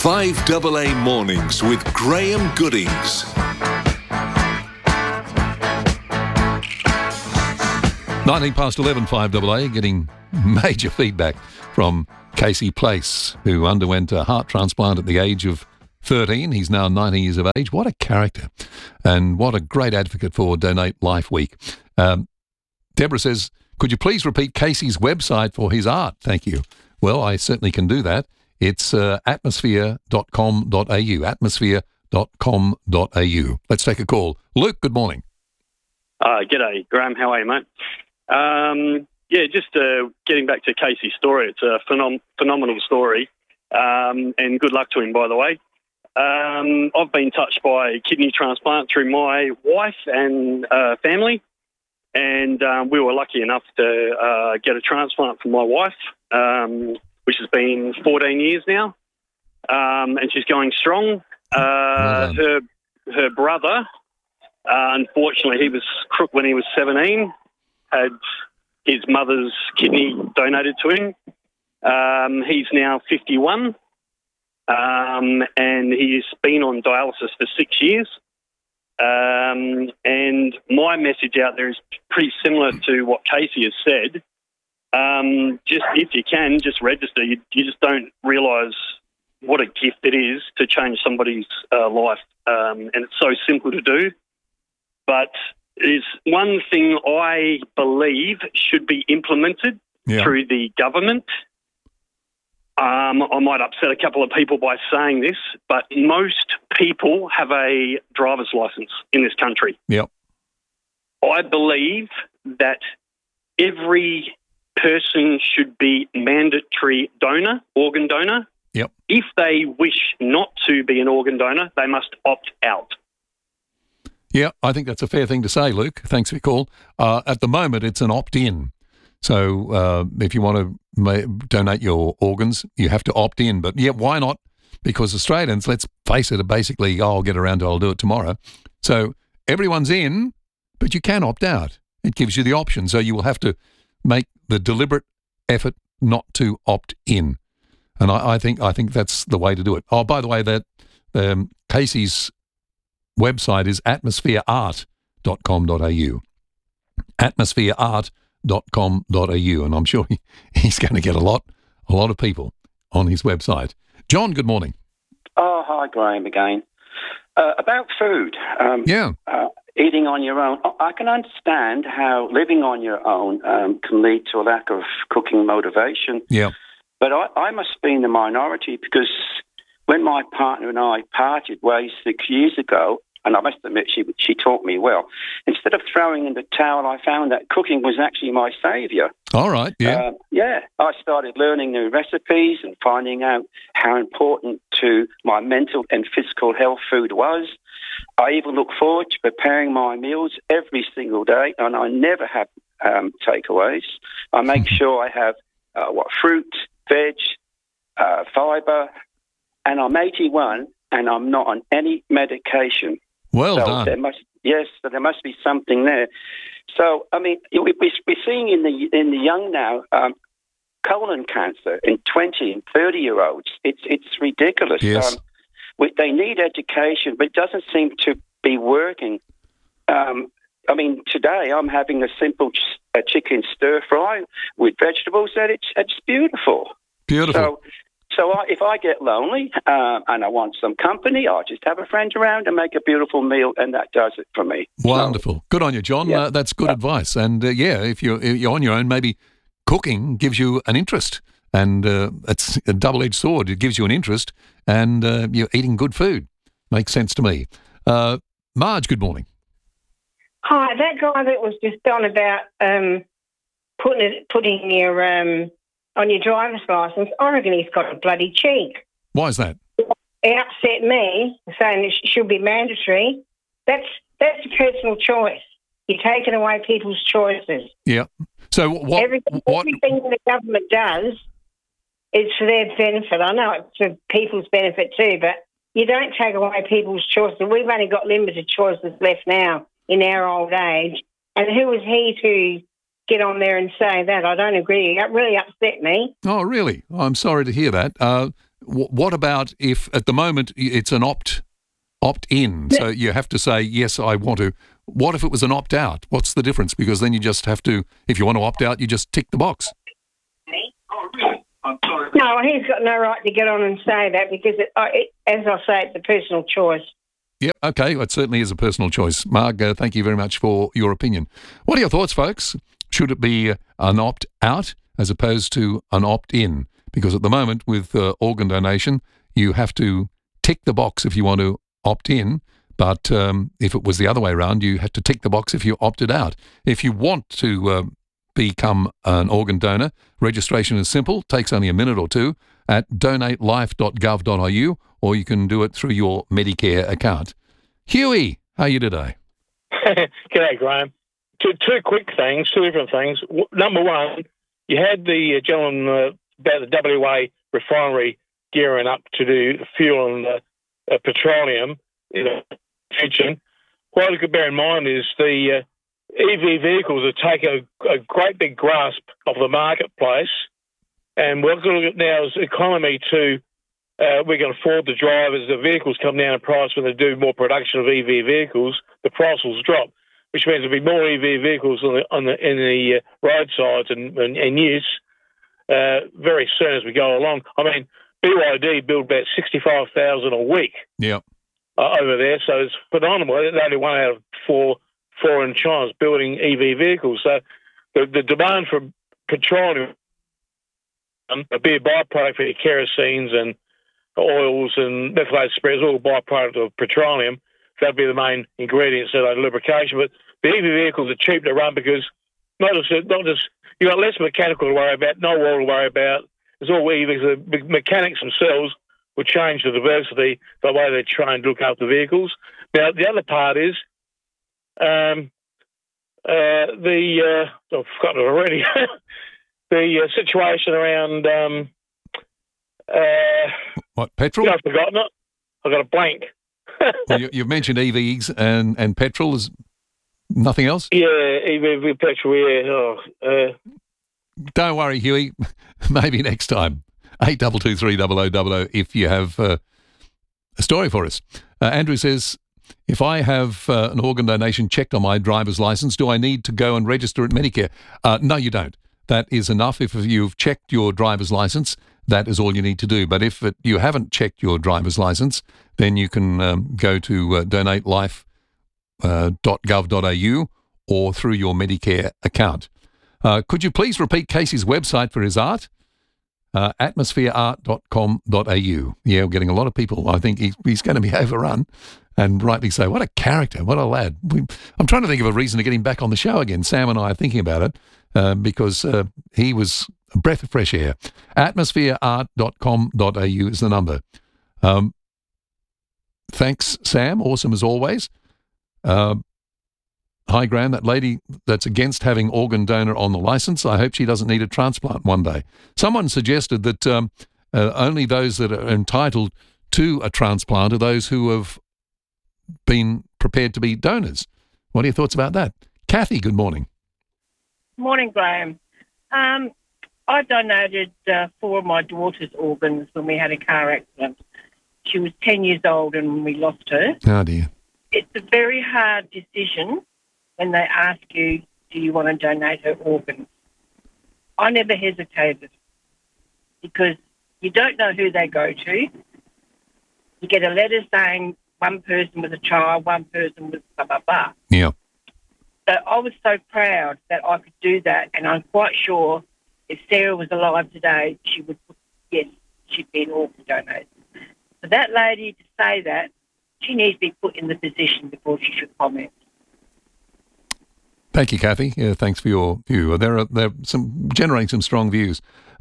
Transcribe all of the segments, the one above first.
5AA Mornings with Graham Goodings. 11, 5AA, getting major feedback from Casey Place, who underwent a heart transplant at the age of 13. He's now 90 years of age. What a character, and what a great advocate for Donate Life Week. Deborah says, could you please repeat Casey's website for his art? Thank you. Well, I certainly can do that. It's atmosphere.com.au, atmosphere.com.au. Let's take a call. Luke, good morning. G'day, Graham. How are you, mate? Just getting back to Casey's story. It's a phenomenal story, and good luck to him, by the way. I've been touched by kidney transplant through my wife and family, and we were lucky enough to get a transplant for my wife, which has been 14 years now, and she's going strong. Her brother, unfortunately, he was crook when he was 17, had his mother's kidney donated to him. He's now 51, and he's been on dialysis for 6 years. And my message out there is pretty similar to what Casey has said. Just if you can, just register. You just don't realise what a gift it is to change somebody's life, and it's so simple to do. But there's one thing I believe should be implemented through the government. I might upset a couple of people by saying this, but most people have a driver's license in this country. Yep. I believe that every person should be mandatory donor, organ donor. Yep. If they wish not to be an organ donor, they must opt out. Yeah, I think that's a fair thing to say, Luke. Thanks for your call. At the moment, it's an opt-in. So if you want to donate your organs, you have to opt in. But yeah, why not? Because Australians, let's face it, are basically, I'll get around to it, I'll do it tomorrow. So everyone's in, but you can opt out. It gives you the option. So you will have to make the deliberate effort not to opt in. And I think that's the way to do it. Oh, by the way, that Casey's website is atmosphereart.com.au. Atmosphereart.com.au, and I'm sure he's going to get a lot of people on his website. John, good morning. Oh, hi, Graham again. About food. Eating on your own. I can understand how living on your own can lead to a lack of cooking motivation. Yeah. But I must be in the minority, because when my partner and I parted ways 6 years ago, and I must admit she taught me well, instead of throwing in the towel, I found that cooking was actually my saviour. All right, yeah. I started learning new recipes and finding out how important to my mental and physical health food was. I even look forward to preparing my meals every single day, and I never have takeaways. I make sure I have fruit, veg, fibre, and I'm 81 and I'm not on any medication. Well done. There must be something there. So, I mean, we're seeing in the young now colon cancer in 20 and 30-year-olds. It's ridiculous. Yes. They need education, but it doesn't seem to be working. I mean, today I'm having a simple chicken stir fry with vegetables, and it's beautiful. Beautiful. So if I get lonely and I want some company, I'll just have a friend around and make a beautiful meal, and that does it for me. Wonderful. So, good on you, John. Yeah. That's good advice. And, if you're on your own, maybe cooking gives you an interest. And it's a double-edged sword. It gives you an interest, and you're eating good food. Makes sense to me. Marge, good morning. Hi, that guy that was just on about putting your on your driver's licence, I reckon he's got a bloody cheek. Why is that? It upset me, saying it should be mandatory. That's a personal choice. You're taking away people's choices. Yeah. So what? Everything the government does is for their benefit. I know it's for people's benefit too, but you don't take away people's choices. We've only got limited choices left now in our old age. And who is he to get on there and say that? I don't agree. That really upset me. Oh, really? I'm sorry to hear that. what about if at the moment it's an opt-in, so you have to say, yes, I want to. What if it was an opt-out? What's the difference? Because then you just have to, if you want to opt out, you just tick the box. No, he's got no right to get on and say that because, as I say, it's a personal choice. Yep, okay, it certainly is a personal choice. Marg, thank you very much for your opinion. What are your thoughts, folks? Should it be an opt-out as opposed to an opt-in? Because at the moment, with organ donation, you have to tick the box if you want to opt in, but if it was the other way around, you had to tick the box if you opted out. If you want to become an organ donor, registration is simple, takes only a minute or two at donatelife.gov.au, or you can do it through your Medicare account. Huey, how are you today? G'day, Graham. Two quick things, two different things. Number one, you had the gentleman about the WA refinery gearing up to do fuel and petroleum in the future. What you could bear in mind is the EV vehicles are taking a great big grasp of the marketplace, and we're going to look at now as economy to we can afford the drive as the vehicles come down in price when they do more production of EV vehicles, the price will drop, which means there'll be more EV vehicles in the roadsides and use very soon as we go along. I mean, BYD build about 65,000 a week. Yeah. Over there, so it's phenomenal. They're only one out of four in China's building EV vehicles. So the demand for petroleum, a big byproduct for your kerosenes and oils and methylated spirits, all byproduct of petroleum. That'd be the main ingredients of lubrication. But the EV vehicles are cheap to run because not just you've got less mechanical to worry about, no oil to worry about. It's all EVs. The mechanics themselves will change the diversity the way they try and look after the vehicles. Now, the other part is I've forgotten it already. The situation around what, petrol? I've forgotten it. I've got a blank. Well, you've mentioned EVs and petrol. Is nothing else? Yeah, EV petrol. Yeah. Don't worry, Huey. Maybe next time. 8223 if you have a story for us. Andrew says, if I have an organ donation checked on my driver's license, do I need to go and register at Medicare? No, you don't. That is enough. If you've checked your driver's license, that is all you need to do. But if you haven't checked your driver's license, then you can go to donatelife.gov.au or through your Medicare account. Could you please repeat Casey's website for his art? Atmosphereart.com.au. Yeah, we're getting a lot of people. I think he's going to be overrun, and rightly so. What a character. What a lad. I'm trying to think of a reason to get him back on the show again. Sam and I are thinking about it because he was a breath of fresh air. Atmosphereart.com.au is the number. Thanks, Sam. Awesome as always. Hi, Graham. That lady that's against having organ donor on the licence, I hope she doesn't need a transplant one day. Someone suggested that only those that are entitled to a transplant are those who have been prepared to be donors. What are your thoughts about that? Kathy, good morning. Morning, Graham. I donated 4 of my daughter's organs when we had a car accident. She was 10 years old and we lost her. Oh, dear. It's a very hard decision when they ask you, do you want to donate her organs? I never hesitated because you don't know who they go to. You get a letter saying one person was a child, one person was blah, blah, blah. Yeah. So I was so proud that I could do that, and I'm quite sure if Sarah was alive today, she would, yes, she'd be an organ donor. For that lady to say that, she needs to be put in the position before she should comment. Thank you, Kathy. Yeah, thanks for your view. There are some generating some strong views.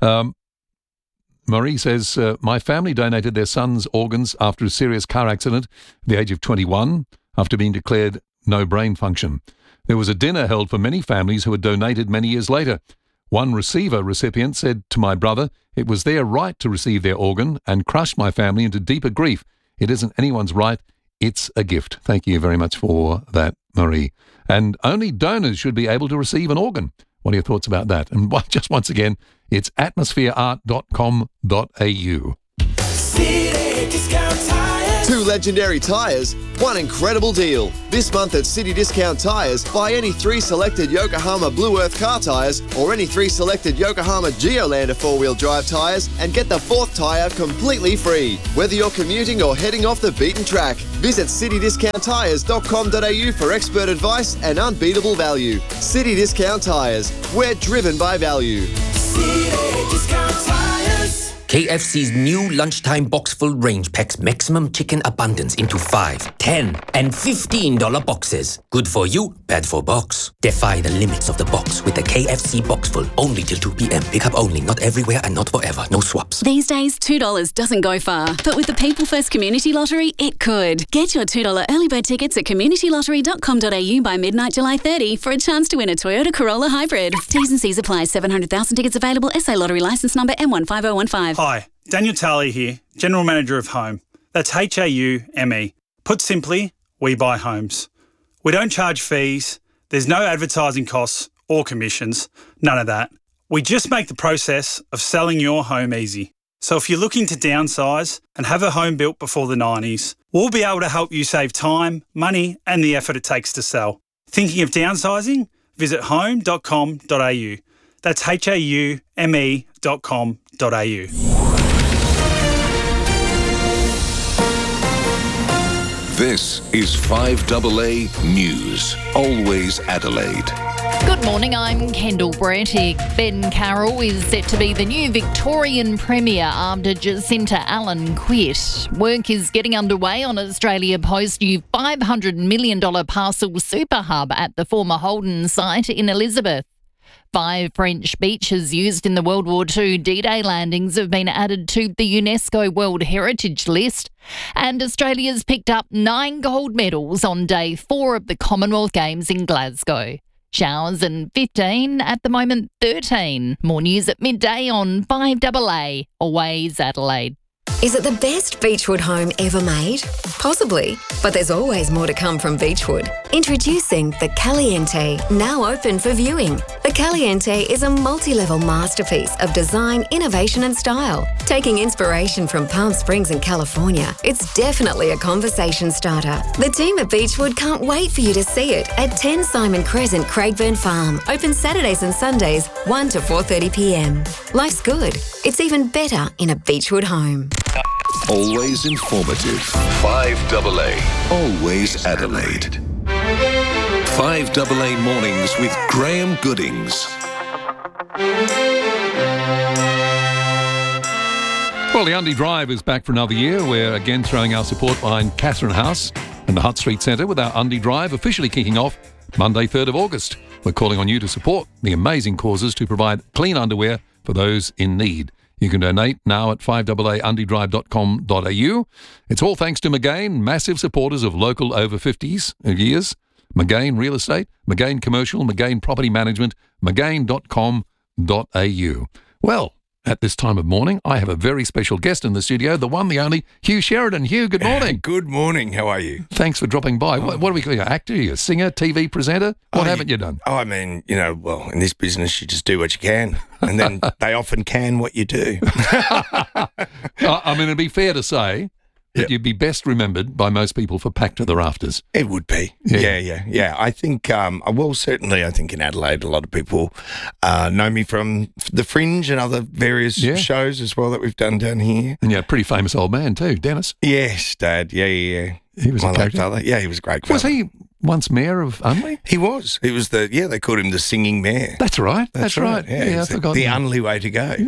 Marie says, my family donated their son's organs after a serious car accident at the age of 21 after being declared no brain function. There was a dinner held for many families who had donated many years later. One recipient said to my brother, it was their right to receive their organ and crushed my family into deeper grief. It isn't anyone's right. It's a gift. Thank you very much for that, Marie. And only donors should be able to receive an organ. What are your thoughts about that? And just once again, it's atmosphereart.com.au. City Discount Tires. 2 legendary tyres, 1 incredible deal. This month at City Discount Tyres, buy any 3 selected Yokohama Blue Earth car tyres or any 3 selected Yokohama Geolander 4-wheel drive tyres and get the 4th tyre completely free. Whether you're commuting or heading off the beaten track, visit citydiscounttyres.com.au for expert advice and unbeatable value. City Discount Tyres. We're driven by value. City Discount Tires. KFC's new lunchtime box full range packs maximum chicken abundance into 5, 10 and $15 boxes. Good for you, bad for box. Defy the limits of the box with the KFC box full. Only till 2 p.m. Pick up only, not everywhere and not forever. No swaps. These days, $2 doesn't go far. But with the People First Community Lottery, it could. Get your $2 early bird tickets at communitylottery.com.au by midnight July 30 for a chance to win a Toyota Corolla Hybrid. T's and C's apply. 700,000 tickets available. SA Lottery licence number M15015. Hi, Daniel Talley here, General Manager of Home. That's HAUME. Put simply, we buy homes. We don't charge fees, there's no advertising costs or commissions, none of that. We just make the process of selling your home easy. So if you're looking to downsize and have a home built before the 90s, we'll be able to help you save time, money and the effort it takes to sell. Thinking of downsizing? Visit home.com.au. That's HAUME.com.au. This is 5AA News. Always Adelaide. Good morning, I'm Kendall Brettig. Ben Carroll is set to be the new Victorian Premier after Jacinta Allen quit. Work is getting underway on Australia Post's new $500 million parcel super hub at the former Holden site in Elizabeth. 5 French beaches used in the World War II D-Day landings have been added to the UNESCO World Heritage List, and Australia's picked up 9 gold medals on day 4 of the Commonwealth Games in Glasgow. Showers and 15, at the moment 13. More news at midday on 5AA, Always Adelaide. Is it the best Beechwood home ever made? Possibly, but there's always more to come from Beechwood. Introducing the Caliente, now open for viewing. The Caliente is a multi-level masterpiece of design, innovation and style. Taking inspiration from Palm Springs in California, it's definitely a conversation starter. The team at Beechwood can't wait for you to see it at 10 Simon Crescent, Craigburn Farm. Open Saturdays and Sundays, 1 to 4:30 p.m. Life's good. It's even better in a Beechwood home. Always informative. 5AA. Always Adelaide. 5AA Mornings with Graham Goodings. Well, the Undy Drive is back for another year. We're again throwing our support behind Catherine House and the Hutt Street Centre with our Undy Drive officially kicking off Monday, 3rd of August. We're calling on you to support the amazing causes to provide clean underwear for those in need. You can donate now at 5AAundydrive.com.au. It's all thanks to Magain, massive supporters of local over 50s years. Magain Real Estate, Magain Commercial, Magain Property Management, Magain.com.au. Well, at this time of morning, I have a very special guest in the studio, the one, the only, Hugh Sheridan. Hugh, good morning. Good morning. How are you? Thanks for dropping by. What do we call you? Actor? You a singer? TV presenter? What haven't you done? I mean, well, in this business, you just do what you can. And then they often can what you do. I mean, it'd be fair to say that you'd be best remembered by most people for Packed to the Rafters. It would be. Yeah. I think, certainly I think in Adelaide, a lot of people know me from The Fringe and other various shows as well that we've done down here. And pretty famous old man too, Dennis. Yes, Dad. Yeah. He was a character. Father. Yeah, he was a great fella. Was he once mayor of Unley? He was. He was they called him the singing mayor. That's right. That's right. Yeah, I forgot. The Unley way to go.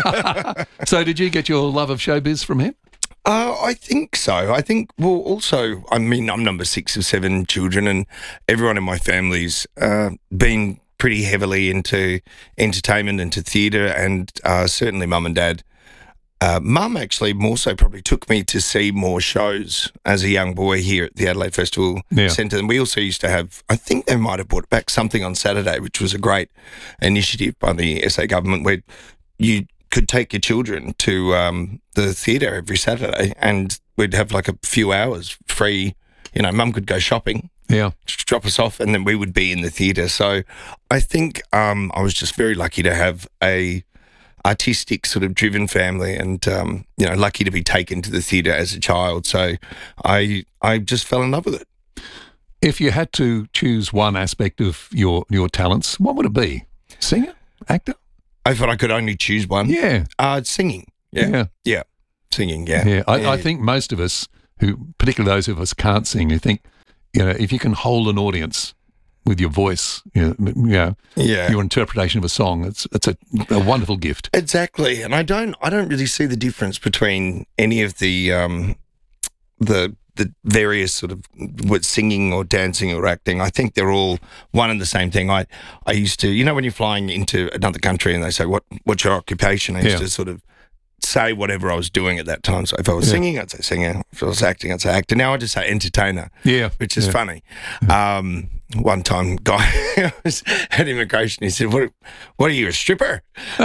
So did you get your love of showbiz from him? I think so. I think, also, I mean, I'm number 6 of 7 children and everyone in my family's been pretty heavily into entertainment, into theatre, and certainly Mum and Dad. Mum actually more so probably took me to see more shows as a young boy here at the Adelaide Festival Centre. And we also used to have, I think they might have brought back Something on Saturday, which was a great initiative by the SA government where you could take your children to the theatre every Saturday and we'd have like a few hours free. Mum could go shopping, drop us off, and then we would be in the theatre. So I think I was just very lucky to have a artistic sort of driven family, and lucky to be taken to the theatre as a child. So I just fell in love with it. If you had to choose one aspect of your talents, what would it be? Singer? Actor? I thought I could only choose one. Yeah. Singing. Yeah. Singing, yeah. Yeah. I think most of us, who, particularly those of us can't sing, who think, if you can hold an audience with your voice, your interpretation of a song, it's a wonderful gift. Exactly. And I don't really see the difference between any of the various sort of singing or dancing or acting. I think they're all one and the same thing. I used to, when you're flying into another country and they say, what's your occupation? I used to sort of say whatever I was doing at that time. So if I was singing, I'd say singer. If I was acting, I'd say actor. Now I just say entertainer, which is funny. One time, guy at immigration, he said, "What are you, a stripper?"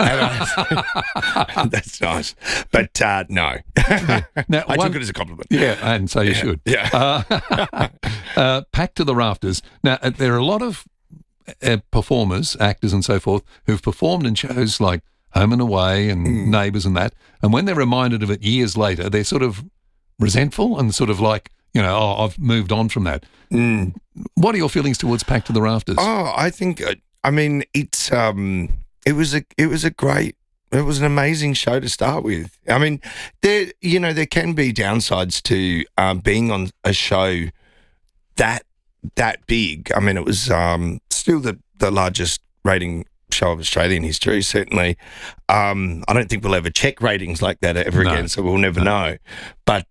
That's nice, but no. Now, I took it as a compliment. Yeah, and so you should. Yeah. Packed to the rafters. Now, there are a lot of performers, actors and so forth, who've performed in shows like Home and Away and Neighbours and that, and when they're reminded of it years later, they're sort of resentful and sort of like, I've moved on from that. What are your feelings towards Packed to the Rafters? Oh, I think, it's it was an amazing show to start with. I mean, there can be downsides to being on a show that big. I mean, it was still the largest rating show of Australian history, certainly. I don't think we'll ever check ratings like that ever again, so we'll never know. But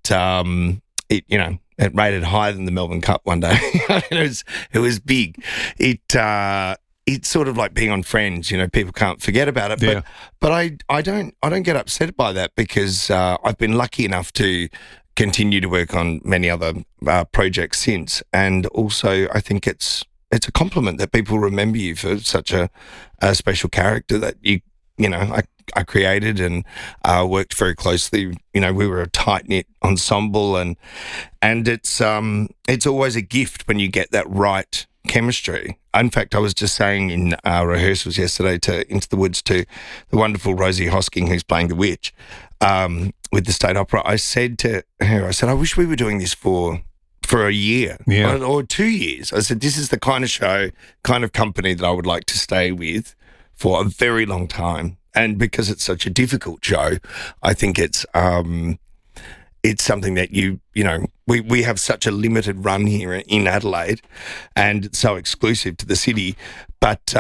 it rated higher than the Melbourne Cup one day. It was big. It's sort of like being on Friends. People can't forget about it. But I don't get upset by that, because I've been lucky enough to continue to work on many other projects since, and also I think it's a compliment that people remember you for such a special character that I created and worked very closely. We were a tight-knit ensemble, and it's always a gift when you get that right chemistry. In fact, I was just saying in our rehearsals yesterday to Into the Woods to the wonderful Rosie Hosking, who's playing the witch with the State Opera. I said to her, I wish we were doing this for a year or 2 years. I said, this is the kind of show, kind of company that I would like to stay with for a very long time. And because it's such a difficult show, I think it's something that we have such a limited run here in Adelaide, and it's so exclusive to the city. But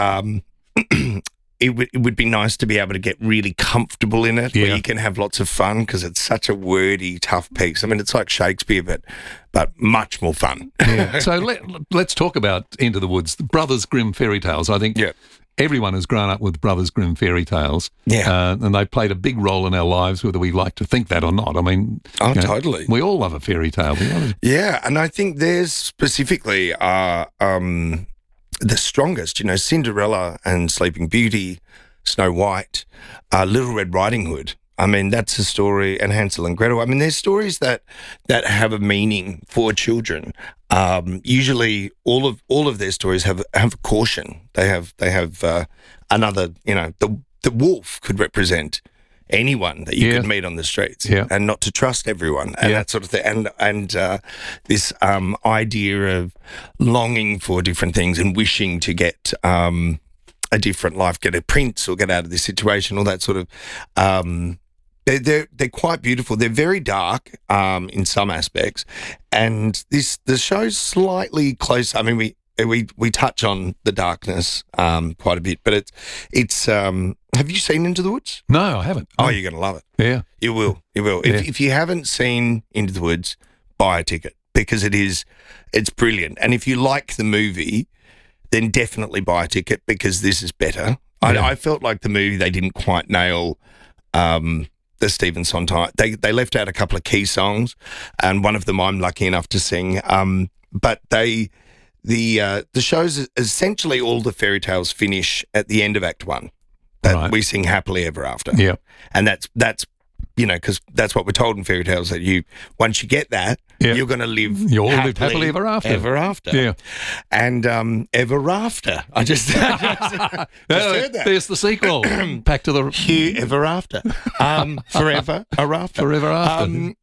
it would be nice to be able to get really comfortable in it, where you can have lots of fun, because it's such a wordy, tough piece. I mean, it's like Shakespeare, but much more fun. So let's talk about Into the Woods, the Brothers Grimm fairy tales. I think everyone has grown up with Brothers Grimm fairy tales, and they played a big role in our lives, whether we like to think that or not. I mean, totally. We all love a fairy tale. Yeah, and I think theirs specifically are the strongest. Cinderella and Sleeping Beauty, Snow White, Little Red Riding Hood. I mean, that's a story, and Hansel and Gretel. I mean, there's stories that have a meaning for children. Usually, all of their stories have a caution. They have another. The wolf could represent anyone that you could meet on the streets, and not to trust everyone, and that sort of thing. And this idea of longing for different things and wishing to get a different life, get a prince or get out of this situation, all that sort of. They're quite beautiful. They're very dark in some aspects, and the show's slightly close. I mean, we touch on the darkness quite a bit, but it's. Have you seen Into the Woods? No, I haven't. Oh, you're going to love it. Yeah, you will. You will. Yeah. If you haven't seen Into the Woods, buy a ticket, because it's brilliant. And if you like the movie, then definitely buy a ticket, because this is better. Yeah. I felt like the movie, they didn't quite nail the Stephen Sondheim. They left out a couple of key songs, and one of them I'm lucky enough to sing. But the show's essentially all the fairy tales finish at the end of Act 1. We sing Happily Ever After. Yeah. And that's because that's what we're told in fairy tales, that once you get that, you're going to live You'll live happily ever after. Ever after. Yeah. And ever after. I just heard that. There's the sequel. Back to the... Hugh Ever After. Forever After. Forever After.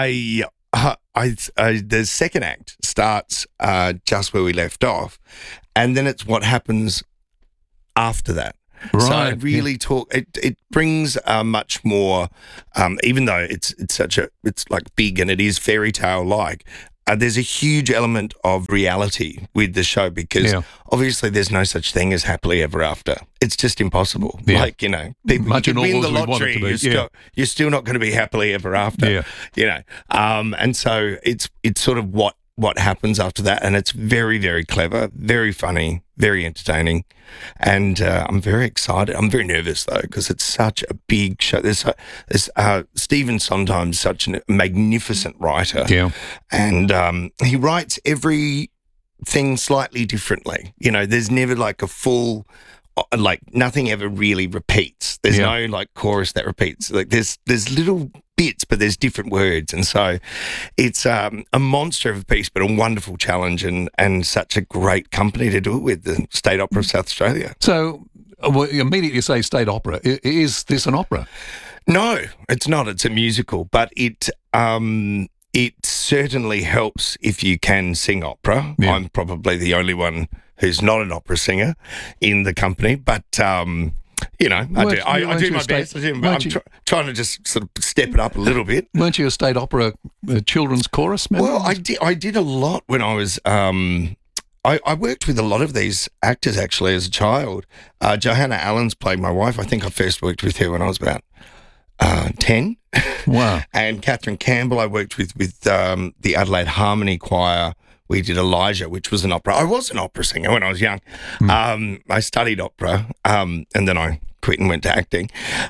The second act starts just where we left off, and then it's what happens after that. Right. So it really it brings much more, even though it's like big and it is fairy tale like. There's a huge element of reality with the show because obviously there's no such thing as happily ever after. It's just impossible. Yeah. Like, people Much you can win as the we want it lottery, to be. you're still not going to be happily ever after. Yeah. And so it's sort of what happens after that, and it's very, very clever, very funny, very entertaining, and I'm very excited. I'm very nervous though because it's such a big show. There's Stephen Sondheim's such a magnificent writer, and he writes everything slightly differently. There's never like a full. Like nothing ever really repeats. There's no like chorus that repeats. Like there's little bits, but there's different words, and so it's a monster of a piece, but a wonderful challenge, and such a great company to do it with, the State Opera of South Australia. So you immediately say State Opera. Is this an opera? No, it's not. It's a musical, but it certainly helps if you can sing opera. Yeah. I'm probably the only one who's not an opera singer in the company, but I do my best. I'm trying to just sort of step it up a little bit. Weren't you a State Opera children's chorus member? Well, I did a lot when I was. I worked with a lot of these actors actually as a child. Johanna Allen's played my wife. I think I first worked with her when I was about 10. Wow. And Catherine Campbell I worked with the Adelaide Harmony Choir. We did Elijah, which was an opera. I was an opera singer when I was young. I studied opera, and then I quit and went to acting.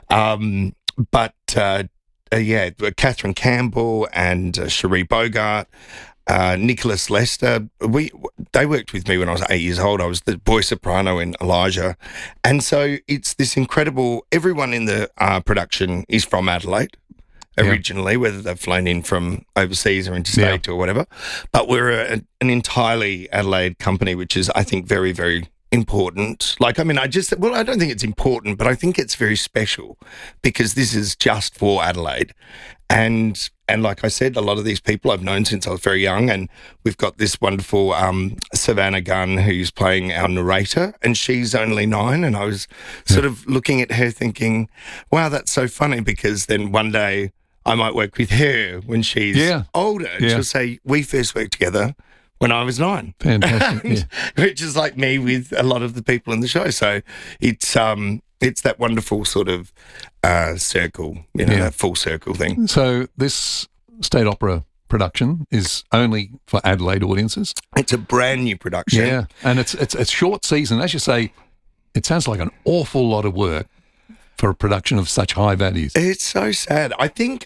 Catherine Campbell and Cherie Bogart, Nicholas Lester, they worked with me when I was 8 years old. I was the boy soprano in Elijah. And so it's this incredible, everyone in the production is from Adelaide originally, whether they've flown in from overseas or interstate or whatever. But we're an entirely Adelaide company, which is, I think, very, very important. I don't think it's important, but I think it's very special because this is just for Adelaide. And like I said, a lot of these people I've known since I was very young, and we've got this wonderful Savannah Gunn who's playing our narrator, and she's only 9, and I was sort of looking at her thinking, wow, that's so funny, because then one day I might work with her when she's older, and she'll say, we first worked together when I was 9. Fantastic. Which is like me with a lot of the people in the show. So it's that wonderful sort of circle, that full circle thing. So this State Opera production is only for Adelaide audiences? It's a brand new production. Yeah, and it's short season. As you say, it sounds like an awful lot of work for a production of such high values. It's so sad. I think,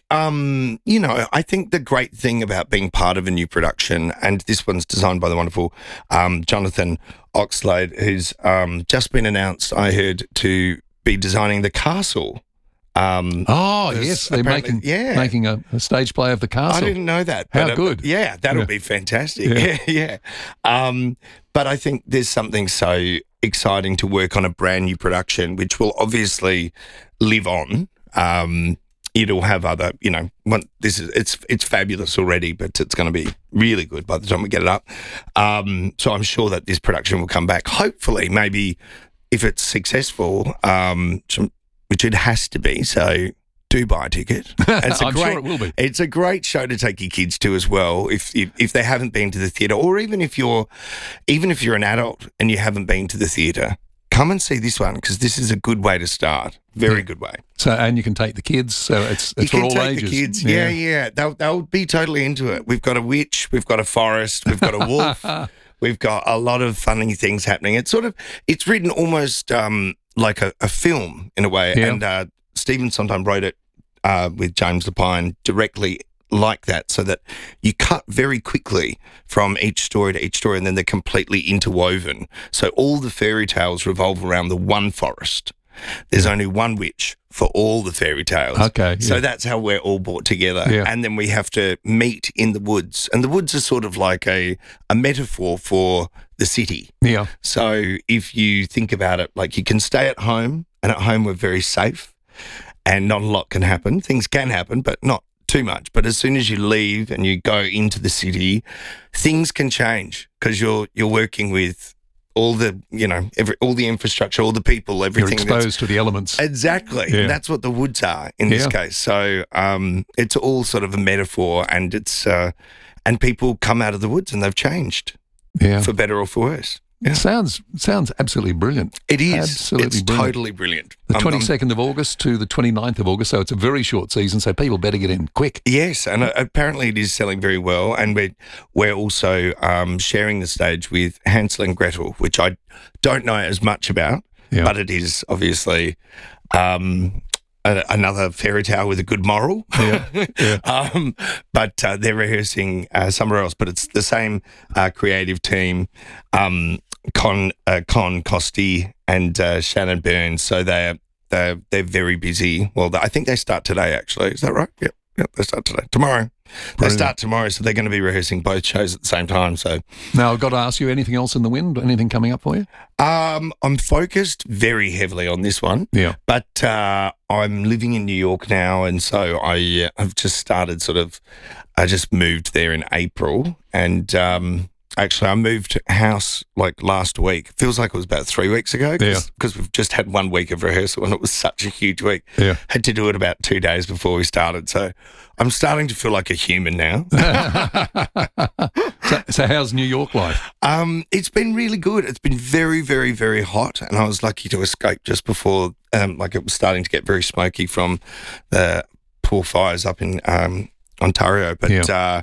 I think the great thing about being part of a new production, and this one's designed by the wonderful Jonathan Oxlade, who's just been announced, I heard, to be designing The Castle. Yes, they're making a stage play of The Castle. I didn't know that. How good. Yeah, that'll be fantastic. Yeah. But I think there's something so exciting to work on a brand new production, which will obviously live on. It'll have other, it's fabulous already, but it's going to be really good by the time we get it up. So I'm sure that this production will come back. Hopefully, maybe if it's successful, which it has to be. So do buy a ticket. I'm sure it will be. It's a great show to take your kids to as well. If they haven't been to the theatre, or even if you're an adult and you haven't been to the theatre, come and see this one, because this is a good way to start. Very good way. So, and you can take the kids. So it's for all ages. The kids. Yeah. They'll be totally into it. We've got a witch. We've got a forest. We've got a wolf. We've got a lot of funny things happening. It's written almost like a film in a way. Yeah. And Stephen Sondheim wrote it with James Lapine directly like that, so that you cut very quickly from each story to each story, and then they're completely interwoven. So all the fairy tales revolve around the one forest. there's only one witch for all the fairy tales. Okay. So yeah. that's how we're all brought together. Yeah. And then we have to meet in the woods. And the woods are sort of like a metaphor for the city. Yeah. So if you think about it, like you can stay at home, and at home we're very safe and not a lot can happen. Things can happen, but not too much. But as soon as you leave and you go into the city, things can change because you're working with all the, all the infrastructure, all the people, everything. You're exposed to the elements. Exactly. Yeah. And that's what the woods are in this case. So it's all sort of a metaphor, and it's and people come out of the woods and they've changed for better or for worse. Yeah. It sounds absolutely brilliant. It is. Absolutely it's brilliant. Totally brilliant. The 22nd of August to the 29th of August, so it's a very short season, so people better get in quick. Yes, and apparently it is selling very well, and we're also sharing the stage with Hansel and Gretel, which I don't know as much about, but it is obviously another fairy tale with a good moral. But they're rehearsing somewhere else, but it's the same creative team, Con Costi and Shannon Burns. So they're very busy. Well, I think they start today, actually. Is that right? Yep, they start today. Tomorrow. They start tomorrow, so they're going to be rehearsing both shows at the same time. So now I've got to ask you, anything else in the wind? Anything coming up for you? I'm focused very heavily on this one. Yeah. But I'm living in New York now, and so I've just started I just moved there in April, and actually I moved house like last week. Feels like it was about 3 weeks ago because we've just had 1 week of rehearsal, and it was such a huge week. Yeah. Had to do it about 2 days before we started, so I'm starting to feel like a human now. So how's New York life? It's been really good. It's been very, very, very hot, and I was lucky to escape just before, it was starting to get very smoky from the poor fires up in Ontario. But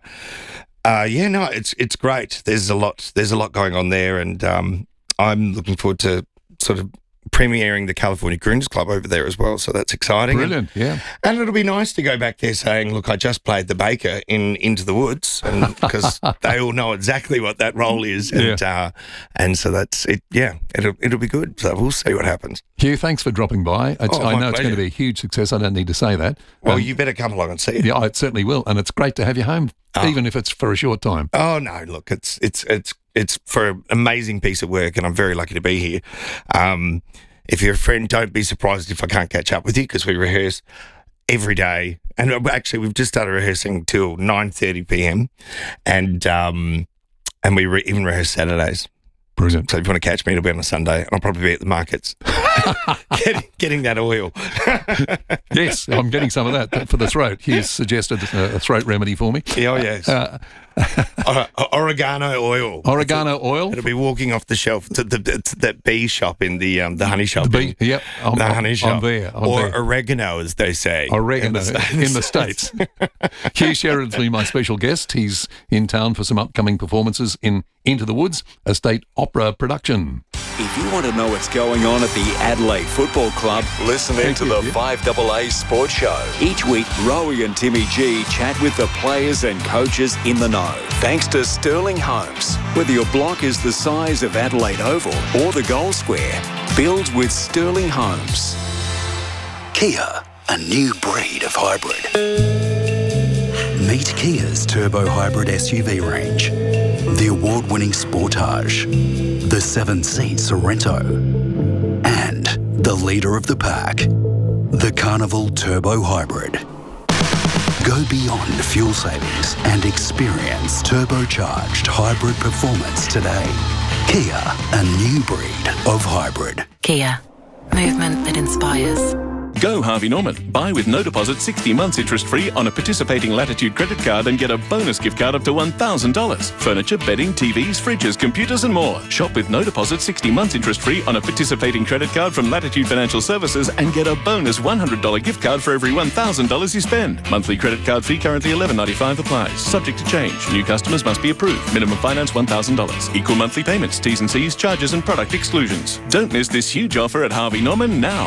it's great. There's a lot going on there, and I'm looking forward to sort of premiering the California Crooners Club over there as well, so that's exciting. Brilliant, yeah. And it'll be nice to go back there saying, look, I just played the baker in Into the Woods, and because they all know exactly what that role is, and so that's it. Yeah, it'll be good. So we'll see what happens. Hugh, thanks for dropping by. I know it's going to be a huge success. I don't need to say that. Well, you better come along and see it. Yeah, I certainly will, and it's great to have you home, even if it's for a short time. Oh no, look, it's for an amazing piece of work, and I'm very lucky to be here. If you're a friend, don't be surprised if I can't catch up with you, because we rehearse every day. And actually, we've just started rehearsing till 9:30 p.m. and we even rehearse Saturdays. Brilliant. So if you want to catch me, it'll be on a Sunday, and I'll probably be at the markets getting that oil. Yes, I'm getting some of that for the throat. He's suggested a throat remedy for me. Oh, yes. Oregano oil. Oregano oil? It'll be walking off the shelf to that bee shop in the honey shop. The bee, yep. The honey shop. I'm there. Oregano, as they say. Oregano in the States. Hugh Sheridan's been my special guest. He's in town for some upcoming performances in Into the Woods, a state opera production. If you want to know what's going on at the Adelaide Football Club, listen in to the 5AA Sports Show. Each week, Rowie and Timmy G chat with the players and coaches in the know. Thanks to Sterling Homes. Whether your block is the size of Adelaide Oval or the Gold Square, build with Sterling Homes. Kia, a new breed of hybrid. Meet Kia's turbo hybrid SUV range. The award-winning Sportage, the 7-seat Sorento, and the leader of the pack, the Carnival Turbo Hybrid. Go beyond fuel savings and experience turbocharged hybrid performance today. Kia, a new breed of hybrid. Kia, movement that inspires. Go Harvey Norman. Buy with no deposit 60 months interest-free on a participating Latitude credit card and get a bonus gift card up to $1,000. Furniture, bedding, TVs, fridges, computers and more. Shop with no deposit 60 months interest-free on a participating credit card from Latitude Financial Services and get a bonus $100 gift card for every $1,000 you spend. Monthly credit card fee currently $11.95 applies. Subject to change. New customers must be approved. Minimum finance $1,000. Equal monthly payments, T's and C's, charges and product exclusions. Don't miss this huge offer at Harvey Norman now.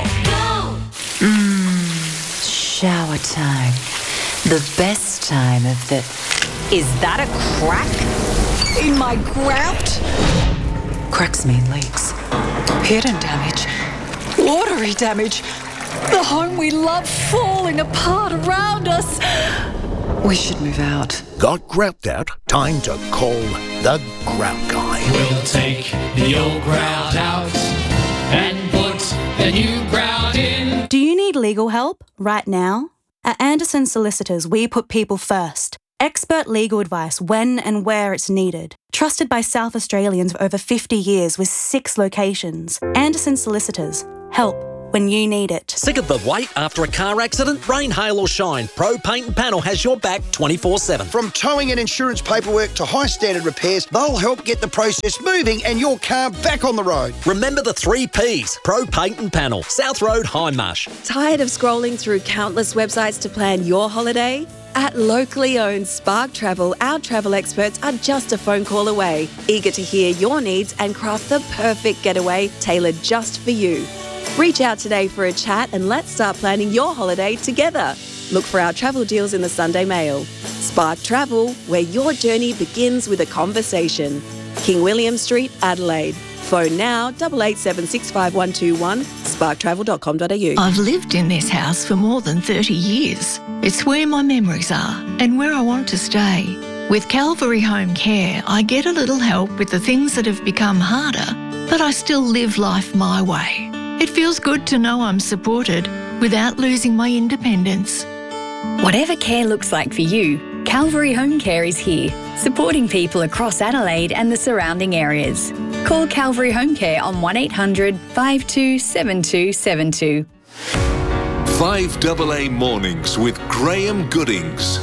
Shower time. The best time of the... Is that a crack in my grout? Cracks mean leaks. Hidden damage. Watery damage. The home we love falling apart around us. We should move out. Got grout out? Time to call the Grout Guy. We'll take the old grout out and put the new grout in. Do you need legal help right now? At Anderson Solicitors, we put people first. Expert legal advice when and where it's needed. Trusted by South Australians for over 50 years with 6 locations. Anderson Solicitors. Help when you need it. Sick of the wait after a car accident? Rain, hail or shine, Pro Paint and Panel has your back 24/7. From towing and insurance paperwork to high standard repairs, they'll help get the process moving and your car back on the road. Remember the 3 Ps. Pro Paint and Panel, South Road, Hindmarsh. Tired of scrolling through countless websites to plan your holiday? At locally owned Spark Travel, our travel experts are just a phone call away, eager to hear your needs and craft the perfect getaway tailored just for you. Reach out today for a chat and let's start planning your holiday together. Look for our travel deals in the Sunday Mail. Spark Travel, where your journey begins with a conversation. King William Street, Adelaide. Phone now 88765121, sparktravel.com.au. I've lived in this house for more than 30 years. It's where my memories are and where I want to stay. With Calvary Home Care, I get a little help with the things that have become harder, but I still live life my way. It feels good to know I'm supported without losing my independence. Whatever care looks like for you, Calvary Home Care is here, supporting people across Adelaide and the surrounding areas. Call Calvary Home Care on 1800 527272. 5AA Mornings with Graham Goodings.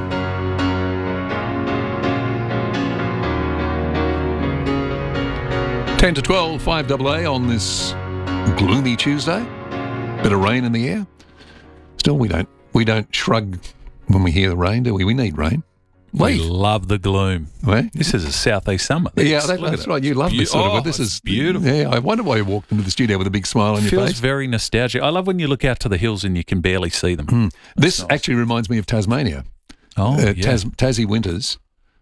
Ten to 12, 5AA on this gloomy Tuesday. Bit of rain in the air. Still, we don't shrug when we hear the rain, do we? We need rain. We love the gloom. Right? This is a southeast summer. Yeah, that's right. You love this sort of weather. This is beautiful. Yeah, I wonder why you walked into the studio with a big smile on your Feels face. very nostalgic. I love when you look out to the hills and you can barely see them. This actually reminds me of Tasmania. Oh, yeah. Tassie winters,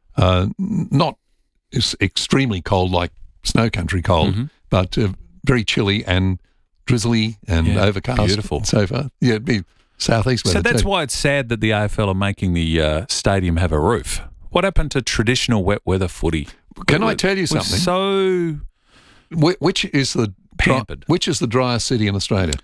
not extremely cold like snow country cold, but very chilly and drizzly and overcast. Beautiful. And so far. Yeah, it'd be southeast weather. So that's too. why it's sad that the AFL are making the stadium have a roof. What happened to traditional wet weather footy? Can I tell you something? So which is the pampered. Which is the driest city in Australia?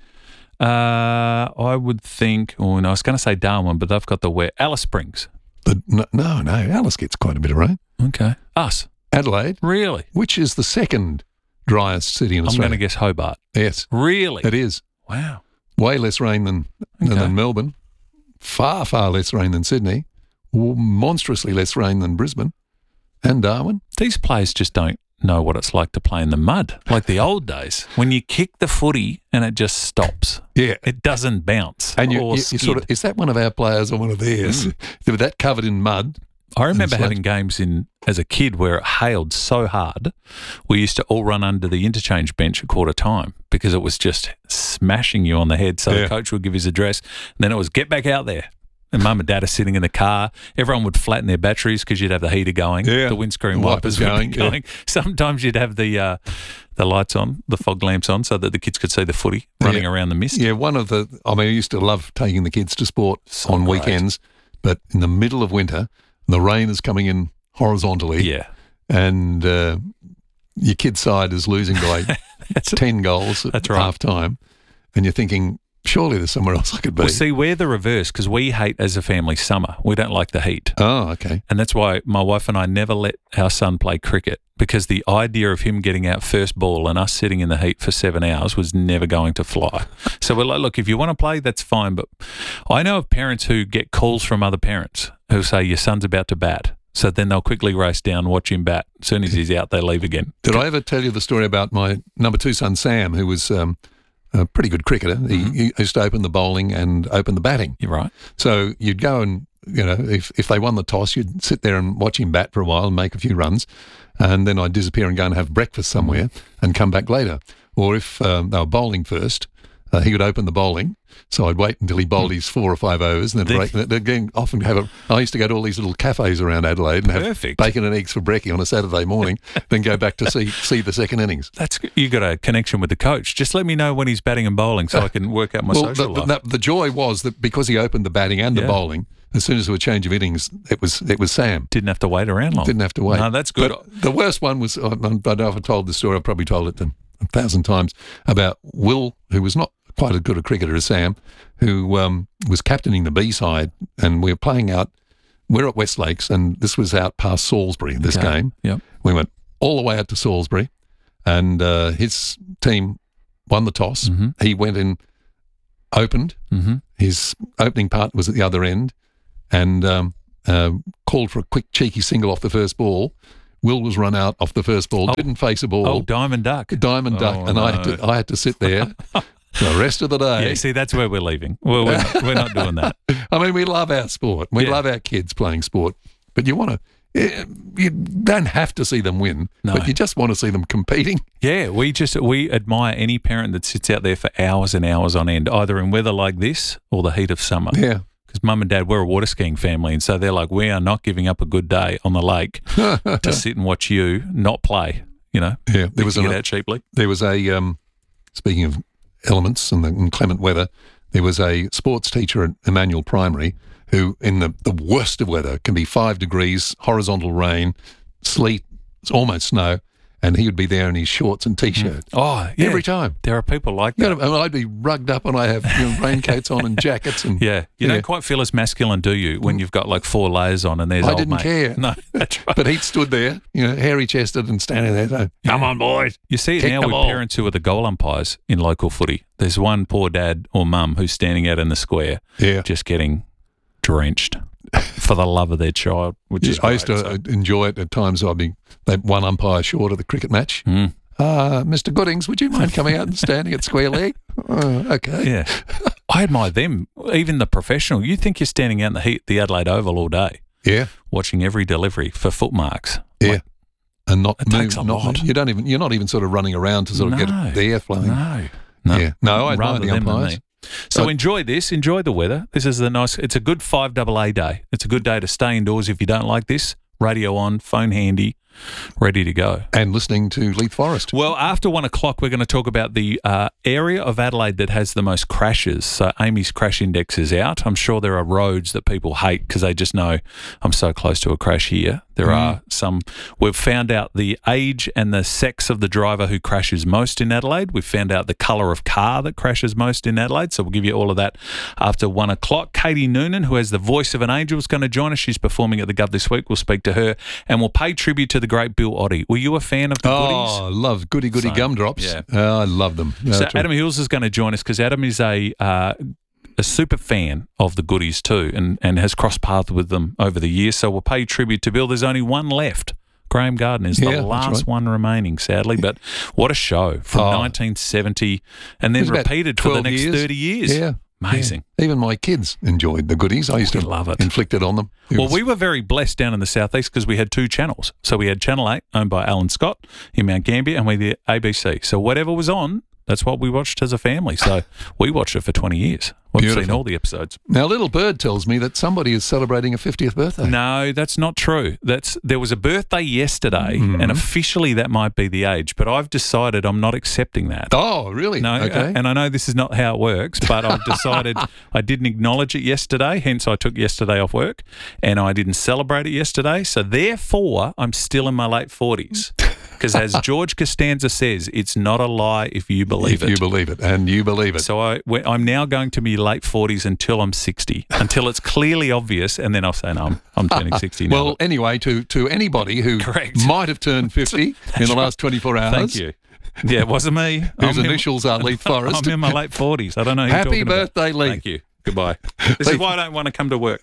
I would think. I was going to say Darwin, but they've got the wet. Alice Springs. No. Alice gets quite a bit of rain. Okay. Us. Adelaide. Really? Which is the second driest city in Australia? I'm going to guess Hobart. Yes. Really? It is. Wow. Way less rain than Melbourne. Far, far less rain than Sydney. Monstrously less rain than Brisbane and Darwin. These players just don't know what it's like to play in the mud, like the old days when you kick the footy and it just stops. Yeah, it doesn't bounce. And you skid. sort of, is that one of our players or one of theirs? With that covered in mud. I remember having games as a kid where it hailed so hard, we used to all run under the interchange bench at quarter time because it was just smashing you on the head. So the coach would give his address, and then it was get back out there. And mum and dad are sitting in the car. Everyone would flatten their batteries because you'd have the heater going. The windscreen wipers would be going. Sometimes you'd have the lights on, the fog lamps on, so that the kids could see the footy running around the mist. Yeah, I used to love taking the kids to sport on weekends, but in the middle of winter, the rain is coming in horizontally. Yeah. And your kid's side is losing by 10 goals at half time. And you're thinking, surely there's somewhere else I could be. Well, see, we're the reverse because we hate, as a family, summer. We don't like the heat. Oh, okay. And that's why my wife and I never let our son play cricket because the idea of him getting out first ball and us sitting in the heat for 7 hours was never going to fly. So we're like, look, if you want to play, that's fine. But I know of parents who get calls from other parents who say your son's about to bat. So then they'll quickly race down, watch him bat. As soon as he's out, they leave again. Did I ever tell you the story about my number 2 son, Sam, who was a pretty good cricketer? He used to open the bowling and open the batting. You're right. So you'd go and, if they won the toss, you'd sit there and watch him bat for a while and make a few runs. And then I'd disappear and go and have breakfast somewhere and come back later. Or if they were bowling first, he would open the bowling. So I'd wait until he bowled his 4 or 5 overs, and then break. Again, often I used to go to all these little cafes around Adelaide and have bacon and eggs for brekkie on a Saturday morning, then go back to see the second innings. You got a connection with the coach. Just let me know when he's batting and bowling so I can work out my social life. The joy was that because he opened the batting and the bowling, as soon as there was a change of innings, it was Sam. Didn't have to wait around long. Didn't have to wait. No, that's good. But the worst one was, I don't know if I told the story, I've probably told it 1,000 times, about Will, who was not quite as good a cricketer as Sam, who was captaining the B side, and we were playing out. We're at Westlakes, and this was out past Salisbury, this game. Yep. We went all the way out to Salisbury, and his team won the toss. Mm-hmm. He went in, opened. Mm-hmm. His opening part was at the other end, and called for a quick, cheeky single off the first ball. Will was run out off the first ball, didn't face a ball. Oh, Diamond Duck. And no. I had to sit there the rest of the day. Yeah, see, that's where we're leaving. Well, we're not doing that. I mean, we love our sport. We love our kids playing sport, but you don't have to see them win, but you just want to see them competing. Yeah, we admire any parent that sits out there for hours and hours on end, either in weather like this or the heat of summer. Yeah. Because Mum and Dad, we're a water skiing family, and so they're like, we are not giving up a good day on the lake to sit and watch you not play. You know, there was get out cheaply. There was a speaking of elements and inclement weather, there was a sports teacher at Emmanuel Primary who, in the worst of weather, can be 5 degrees, horizontal rain, sleet, almost snow, and he would be there in his shorts and T-shirt. Oh, yeah. Every time. There are people like that. I'd be rugged up and I have raincoats on and jackets. And you don't quite feel as masculine, do you, when you've got like 4 layers on and there's I old didn't mate. care. No, that's right. But he'd stood there, hairy-chested and standing there saying, come on, boys. You see it kick now the with ball. parents who are the goal umpires in local footy. There's one poor dad or mum who's standing out in the square just getting drenched for the love of their child, which is I used to enjoy it at times. I'd be one umpire short of the cricket match. Mr. Goodings, would you mind coming out and standing at square leg? Okay. Yeah. I admire them, even the professional. You think you're standing out in the heat at the Adelaide Oval all day. Yeah. Watching every delivery for foot marks. Yeah. Like, and not it takes a lot. You're not even sort of running around to sort of get the air flowing. No. Yeah. No, I admire Rather the them than umpires. me. So enjoy this. Enjoy the weather. This is it's a good 5AA day. It's a good day to stay indoors if you don't like this. Radio on, phone handy, ready to go. And listening to Leith Forest. Well, after 1 o'clock, we're going to talk about the area of Adelaide that has the most crashes. So Amy's crash index is out. I'm sure there are roads that people hate because they just know I'm so close to a crash here. There are some. We've found out the age and the sex of the driver who crashes most in Adelaide. We've found out the colour of car that crashes most in Adelaide. So we'll give you all of that after 1 o'clock. Katie Noonan, who has the voice of an angel, is going to join us. She's performing at the Gov this week. We'll speak to her and we'll pay tribute to the great Bill Oddie. Were you a fan of the goodies? Oh, I love goody gumdrops. Yeah. I love them. So Adam Hills is going to join us because Adam is a super fan of the goodies too and has crossed paths with them over the years. So we'll pay tribute to Bill. There's only one left. Graham Garden is the last one remaining, sadly. But what a show from 1970 and then repeated for the next 30 years. Yeah. Amazing. Yeah. Even my kids enjoyed the goodies. I used to love it. Inflict it on them. We were very blessed down in the southeast because we had 2 channels. So we had Channel 8, owned by Alan Scott in Mount Gambier, and we had the ABC. So whatever was on, that's what we watched as a family. So we watched it for 20 years. We've seen all the episodes. Now, Little Bird tells me that somebody is celebrating a 50th birthday. No, that's not true. There was a birthday yesterday, and officially that might be the age, but I've decided I'm not accepting that. Oh, really? No, okay. And I know this is not how it works, but I've decided I didn't acknowledge it yesterday, hence I took yesterday off work, and I didn't celebrate it yesterday, so therefore I'm still in my late 40s. Because as George Costanza says, it's not a lie if you believe it. If you believe it, and you believe it. So I'm now going to be late 40s until I'm 60, until it's clearly obvious, and then I'll say, no, I'm turning 60 now. Well, anyway, to anybody who might have turned 50 in the last 24 hours. Thank you. Yeah, it wasn't me. Whose initials are Leith Forest. I'm in my late 40s. I don't know who you're Happy talking about. birthday, Leith. Thank you. Goodbye. This is why I don't want to come to work.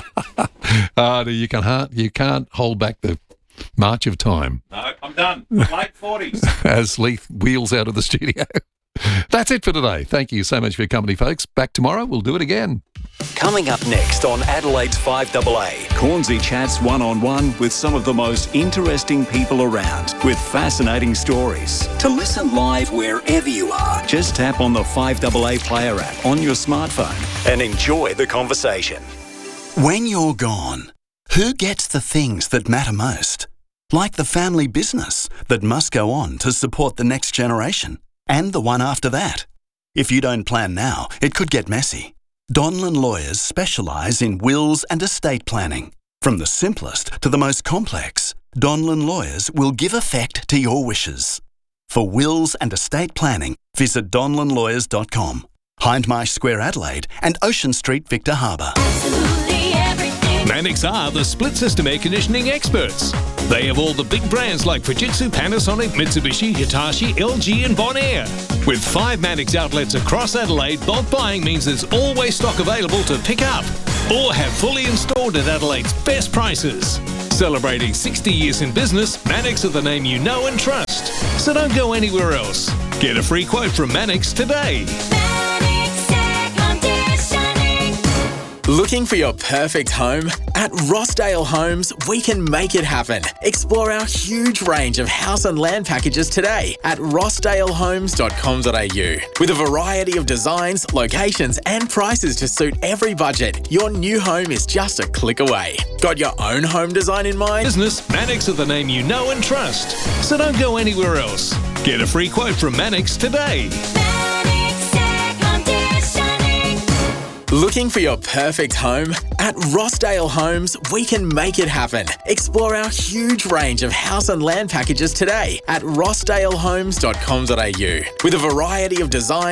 You can't hold back the march of time. No, I'm done. Late 40s. As Leith wheels out of the studio. That's it for today. Thank you so much for your company, folks. Back tomorrow. We'll do it again. Coming up next on Adelaide's 5AA, Cornsey chats one-on-one with some of the most interesting people around with fascinating stories. To listen live wherever you are, just tap on the 5AA Player app on your smartphone and enjoy the conversation. When you're gone, who gets the things that matter most? Like the family business that must go on to support the next generation and the one after that. If you don't plan now, it could get messy. Donlan Lawyers specialise in wills and estate planning. From the simplest to the most complex, Donlan Lawyers will give effect to your wishes. For wills and estate planning, visit donlanlawyers.com. Hindmarsh Square, Adelaide and Ocean Street, Victor Harbour. Mannix are the split system air conditioning experts. They have all the big brands like Fujitsu, Panasonic, Mitsubishi, Hitachi, LG and Bonaire. With 5 Mannix outlets across Adelaide, bulk buying means there's always stock available to pick up or have fully installed at Adelaide's best prices. Celebrating 60 years in business, Mannix are the name you know and trust. So don't go anywhere else. Get a free quote from Mannix today. Looking for your perfect home? At Rossdale Homes, we can make it happen. Explore our huge range of house and land packages today at rossdalehomes.com.au. With a variety of designs, locations and prices to suit every budget, your new home is just a click away. Got your own home design in mind? Business, Mannix are the name you know and trust. So don't go anywhere else. Get a free quote from Mannix today. Looking for your perfect home? At Rossdale Homes, we can make it happen. Explore our huge range of house and land packages today at rossdalehomes.com.au. With a variety of designs,